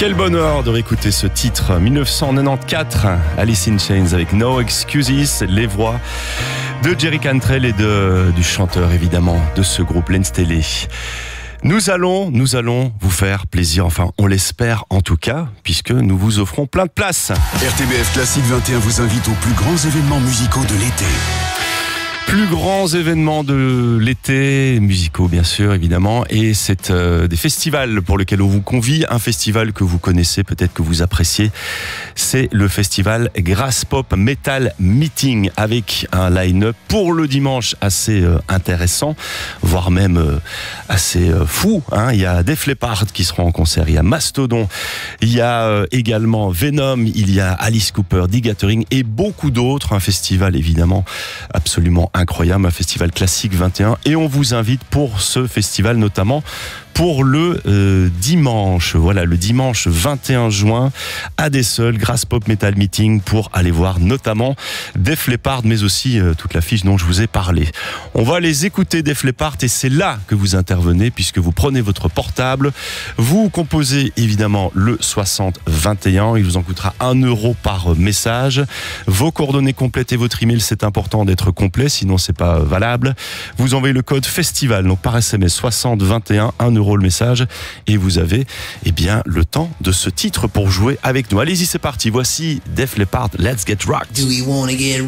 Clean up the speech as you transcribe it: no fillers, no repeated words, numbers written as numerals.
Quel bonheur de réécouter ce titre 1994, Alice in Chains avec No Excuses, les voix de Jerry Cantrell et du chanteur évidemment de ce groupe Len Staley. Nous allons vous faire plaisir, enfin on l'espère en tout cas, puisque nous vous offrons plein de places. RTBF Classique 21 vous invite aux plus grands événements musicaux de l'été. Plus grands événements de l'été, musicaux bien sûr évidemment, et c'est des festivals pour lesquels on vous convie. Un festival que vous connaissez, peut-être que vous appréciez, c'est le festival Graspop Metal Meeting, avec un line-up pour le dimanche assez intéressant, voire même assez fou. Il y a Def Leppard qui seront en concert, il y a Mastodon, il y a également Venom, il y a Alice Cooper, The Gathering et beaucoup d'autres. Un festival évidemment absolument incroyable, un festival classique 21, et on vous invite pour ce festival notamment pour le dimanche, voilà, le dimanche 21 juin à Dessel, Graspop Metal Meeting, pour aller voir notamment Def Leppard, mais aussi toute l'affiche dont je vous ai parlé. On va les écouter, Def Leppard, et c'est là que vous intervenez, puisque vous prenez votre portable, vous composez évidemment le 6021, il vous en coûtera 1 € par message. Vos coordonnées complètes et votre email, c'est important d'être complet, sinon c'est pas valable. Vous envoyez le code festival, donc par SMS 6021, 1 € le message, et vous avez le temps de ce titre pour jouer avec nous. Allez-y, c'est parti, voici Def Leppard, Let's Get Rocked.